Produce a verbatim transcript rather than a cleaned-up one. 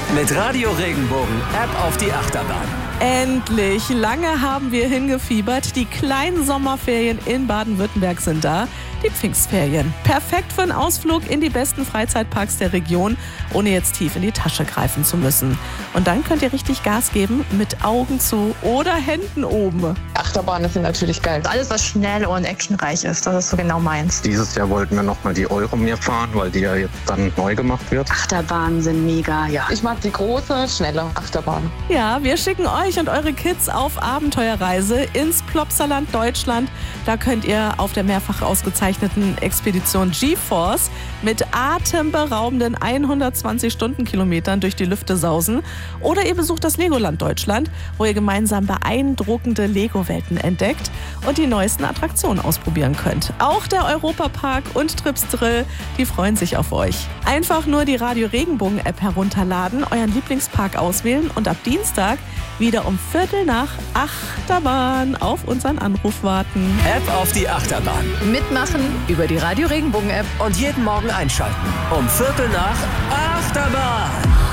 Mit Radio Regenbogen App auf die Achterbahn. Endlich! Lange haben wir hingefiebert. Die kleinen Sommerferien in Baden-Württemberg sind da. Die Pfingstferien. Perfekt für einen Ausflug in die besten Freizeitparks der Region, ohne jetzt tief in die Tasche greifen zu müssen. Und dann könnt ihr richtig Gas geben mit Augen zu oder Händen oben. Achterbahnen sind natürlich geil. Alles, was schnell und actionreich ist, das ist so genau meins. Dieses Jahr wollten wir nochmal die Euromir fahren, weil die ja jetzt dann neu gemacht wird. Achterbahnen sind mega, ja. Ich mag die große, schnelle Achterbahn. Ja, wir schicken euch und eure Kids auf Abenteuerreise ins Plopsaland Deutschland. Da könnt ihr auf der mehrfach ausgezeichneten Expedition GeForce mit atemberaubenden hundertzwanzig Stundenkilometern durch die Lüfte sausen. Oder ihr besucht das Legoland Deutschland, wo ihr gemeinsam beeindruckende Lego-Welten entdeckt und die neuesten Attraktionen ausprobieren könnt. Auch der Europapark und Trips Drill, die freuen sich auf euch. Einfach nur die Radio Regenbogen App herunterladen, euren Lieblingspark auswählen und ab Dienstag wieder um Viertel nach Achterbahn auf unseren Anruf warten. App auf die Achterbahn. Mitmachen über die Radio Regenbogen App. Und jeden Morgen einschalten. Um Viertel nach Achterbahn.